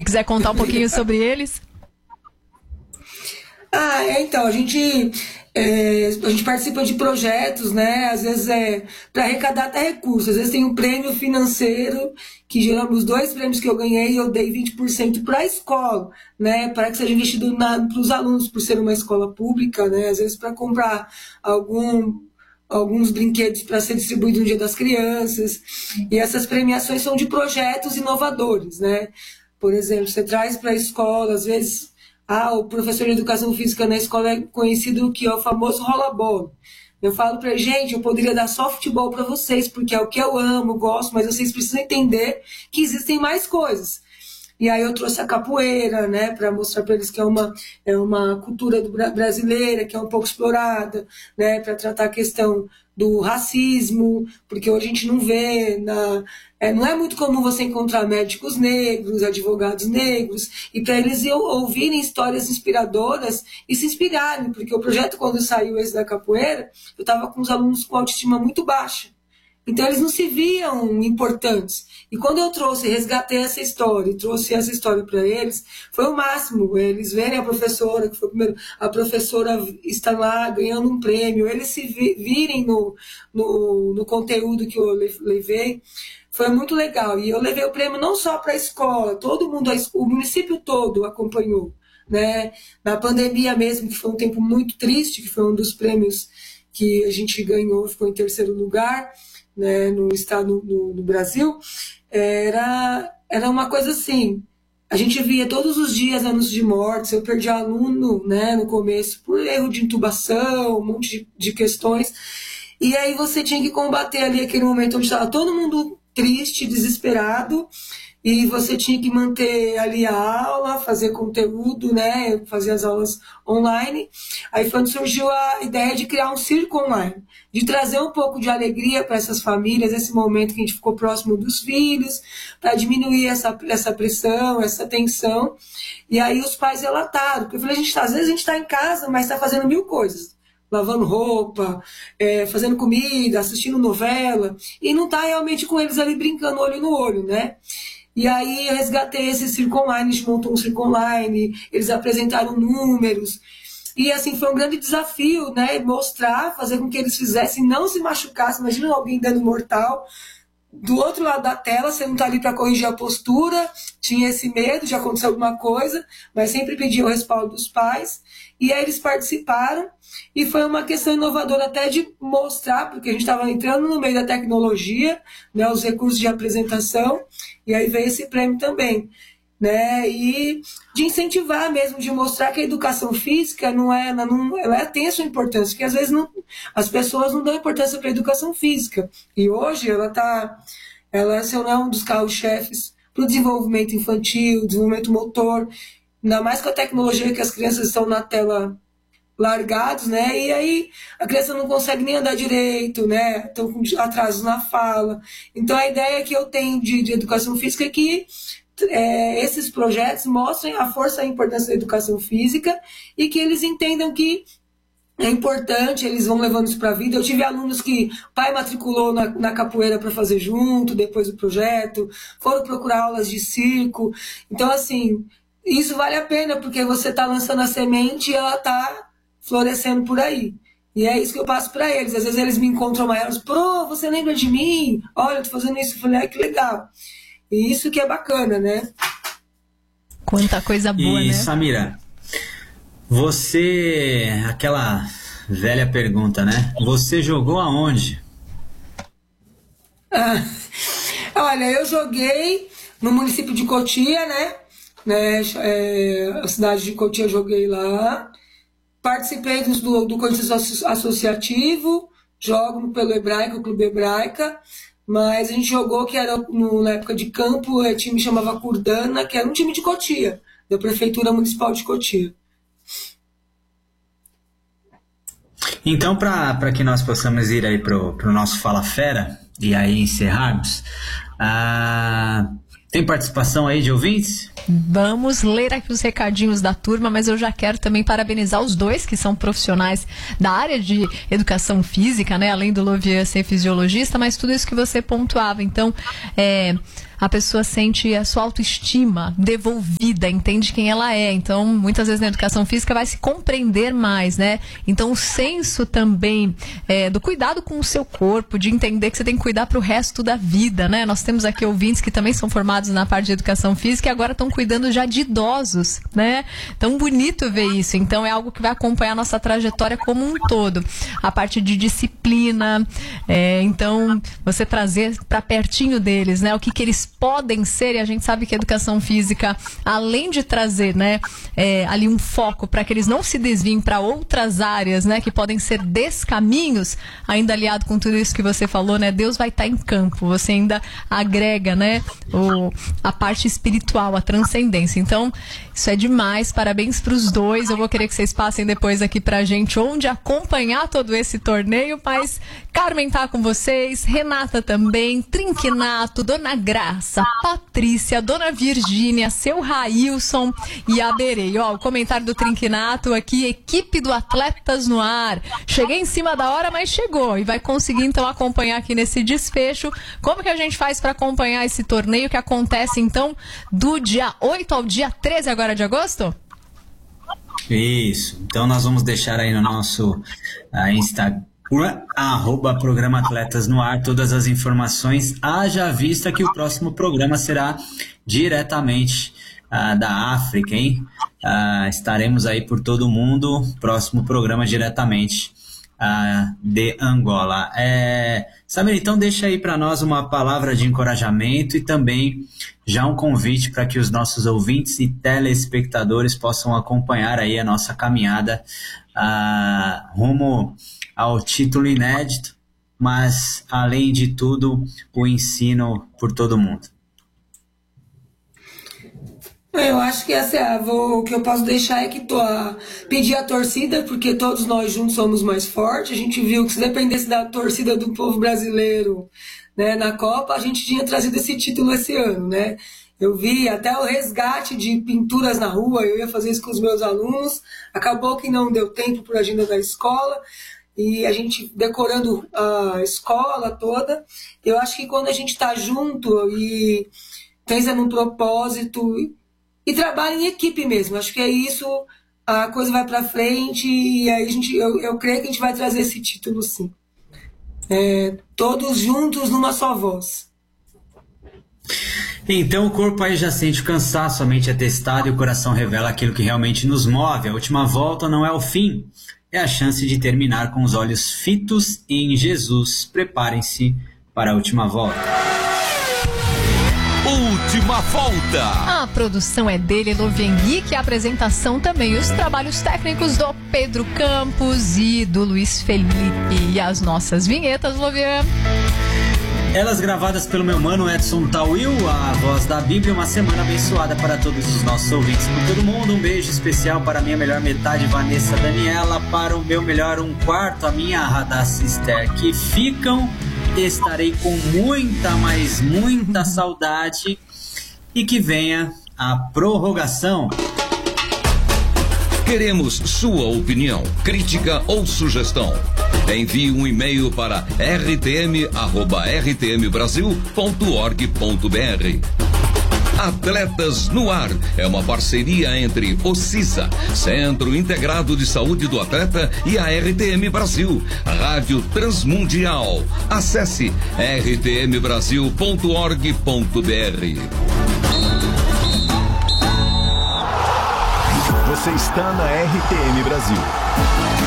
quiser contar um pouquinho sobre eles. Então, a gente participa de projetos, né? Às vezes para arrecadar até recursos. Às vezes tem um prêmio financeiro, que geralmente os 2 prêmios que eu ganhei, eu dei 20% para a escola, né? Para que seja investido para os alunos, por ser uma escola pública, né? Às vezes para comprar alguns brinquedos para ser distribuído no Dia das Crianças. E essas premiações são de projetos inovadores, né? Por exemplo, você traz para a escola, às vezes... o professor de educação física na escola é conhecido que é o famoso rola-bola. Eu falo pra gente, eu poderia dar só futebol para vocês, porque é o que eu amo, gosto, mas vocês precisam entender que existem mais coisas. E aí eu trouxe a capoeira, né, para mostrar para eles que é uma cultura brasileira, que é um pouco explorada, né, para tratar a questão do racismo, porque hoje a gente não vê, não é muito comum você encontrar médicos negros, advogados negros, e para eles ouvirem histórias inspiradoras e se inspirarem, porque o projeto, quando saiu esse da capoeira, eu estava com os alunos com autoestima muito baixa. Então eles não se viam importantes. E quando eu resgatei essa história, e trouxe essa história para eles, foi o máximo. Eles verem a professora, que foi primeiro, a professora está lá ganhando um prêmio, eles se virem no conteúdo que eu levei, foi muito legal. E eu levei o prêmio não só para a escola, todo mundo, o município todo acompanhou, né? Na pandemia mesmo, que foi um tempo muito triste, que foi um dos prêmios que a gente ganhou, ficou em 3º lugar, né, no estado, no Brasil, era uma coisa assim, a gente via todos os dias anúncios de mortes, eu perdi aluno, né, no começo, por erro de intubação, um monte de questões, e aí você tinha que combater ali aquele momento onde estava todo mundo triste, desesperado, e você tinha que manter ali a aula, fazer conteúdo, né, fazer as aulas online. Aí foi quando surgiu a ideia de criar um circo online, de trazer um pouco de alegria para essas famílias, esse momento que a gente ficou próximo dos filhos, para diminuir essa pressão, essa tensão. E aí os pais relataram, porque eu falei, às vezes a gente está em casa, mas está fazendo 1000 coisas. Lavando roupa, fazendo comida, assistindo novela, e não está realmente com eles ali brincando olho no olho, né? E aí eu resgatei esse circo online, a gente montou um circo online, eles apresentaram números, e assim, foi um grande desafio, né, mostrar, fazer com que eles fizessem, não se machucassem. Imagina alguém dando mortal, do outro lado da tela, você não está ali para corrigir a postura, tinha esse medo de acontecer alguma coisa, mas sempre pedia o respaldo dos pais, e aí eles participaram, e foi uma questão inovadora até de mostrar, porque a gente estava entrando no meio da tecnologia, né, os recursos de apresentação, e aí veio esse prêmio também, né, e de incentivar mesmo, de mostrar que a educação física ela tem a sua importância, porque às vezes as pessoas não dão importância para a educação física, e hoje ela é um dos carros-chefes para o desenvolvimento infantil, desenvolvimento motor, ainda mais com a tecnologia que as crianças estão na tela largados, né? E aí a criança não consegue nem andar direito, né? Estão com atrasos na fala. Então a ideia que eu tenho de educação física é que esses projetos mostrem a força e a importância da educação física e que eles entendam que é importante, eles vão levando isso para a vida. Eu tive alunos que o pai matriculou na capoeira para fazer junto, depois do projeto, foram procurar aulas de circo. Então, assim, isso vale a pena, porque você está lançando a semente e ela está florescendo por aí. E é isso que eu passo para eles. Às vezes eles me encontram maiores, você lembra de mim? Olha, eu tô fazendo isso. Eu falei, que legal. E isso que é bacana, né? Quanta coisa boa, né? E, Samira, aquela velha pergunta, né? Você jogou aonde? Olha, eu joguei no município de Cotia, né? A cidade de Cotia eu joguei lá. Participei do Corinthians Associativo, jogo pelo Hebraica, o Clube Hebraica, mas a gente jogou que era na época de campo, o time chamava Curdana, que era um time de Cotia, da Prefeitura Municipal de Cotia. Então, para que nós possamos ir aí pro nosso Fala Fera e aí encerrarmos, tem participação aí de ouvintes? Vamos ler aqui os recadinhos da turma, mas eu já quero também parabenizar os dois que são profissionais da área de educação física, né? Além do Lovian ser fisiologista, mas tudo isso que você pontuava. Então, a pessoa sente a sua autoestima devolvida, entende quem ela é. Então, muitas vezes na educação física vai se compreender mais, né? Então, o senso também do cuidado com o seu corpo, de entender que você tem que cuidar para o resto da vida, né? Nós temos aqui ouvintes que também são formados na parte de educação física e agora estão cuidando já de idosos, né? Então, bonito ver isso. Então, é algo que vai acompanhar a nossa trajetória como um todo. A parte de disciplina, então, você trazer para pertinho deles, né? O que eles podem ser, e a gente sabe que a educação física, além de trazer, né, ali um foco para que eles não se desviem para outras áreas, né, que podem ser descaminhos, ainda aliado com tudo isso que você falou, né, Deus vai estar em campo, você ainda agrega, né, a parte espiritual, a transcendência. Então, isso é demais, parabéns para os dois. Eu vou querer que vocês passem depois aqui pra gente onde acompanhar todo esse torneio, mas Carmen tá com vocês, Renata também, Trinquinato, Dona Graça, Patrícia, Dona Virgínia, seu Railson e a Berei. Ó, o comentário do Trinquinato aqui, equipe do Atletas no Ar. Cheguei em cima da hora, mas chegou e vai conseguir então acompanhar aqui nesse desfecho. Como que a gente faz para acompanhar esse torneio que acontece então do dia 8 ao dia 13 agora de agosto? Isso, então nós vamos deixar aí no nosso Instagram, @programa Atletas no Ar, todas as informações, haja vista que o próximo programa será diretamente da África, hein? Estaremos aí por todo o mundo, próximo programa diretamente de Angola. Samir, então deixa aí para nós uma palavra de encorajamento e também já um convite para que os nossos ouvintes e telespectadores possam acompanhar aí a nossa caminhada rumo ao título inédito, mas além de tudo o ensino por todo mundo. Eu acho que o que eu posso deixar é que pedir a torcida, porque todos nós juntos somos mais fortes. A gente viu que se dependesse da torcida do povo brasileiro, né, na Copa, a gente tinha trazido esse título esse ano, né? Eu vi até o resgate de pinturas na rua, eu ia fazer isso com os meus alunos, acabou que não deu tempo por agenda da escola, e a gente decorando a escola toda. Eu acho que quando a gente está junto e pensa num propósito e trabalha em equipe mesmo, acho que é isso, a coisa vai para frente e aí eu creio que a gente vai trazer esse título sim. Todos juntos numa só voz. Então o corpo aí já sente o cansaço, a mente é testada e o coração revela aquilo que realmente nos move. A última volta não é o fim, é a chance de terminar com os olhos fitos em Jesus. Preparem-se para a última volta. Última volta. A produção é dele, Elovi Henrique, a apresentação também, os trabalhos técnicos do Pedro Campos e do Luiz Felipe. E as nossas vinhetas, Lovian. Elas gravadas pelo meu mano Edson Tawil, a voz da Bíblia. Uma semana abençoada para todos os nossos ouvintes por todo mundo. Um beijo especial para a minha melhor metade, Vanessa Daniela, para o meu melhor um quarto, a minha Radassa Esther, que ficam. Estarei com muita, mas muita saudade e que venha a prorrogação. Queremos sua opinião, crítica ou sugestão. Envie um e-mail para rtm@rtmbrasil.org.br. Atletas no Ar é uma parceria entre o CISA, Centro Integrado de Saúde do Atleta, e a RTM Brasil, Rádio Transmundial. Acesse rtmbrasil.org.br. Você está na RTM Brasil.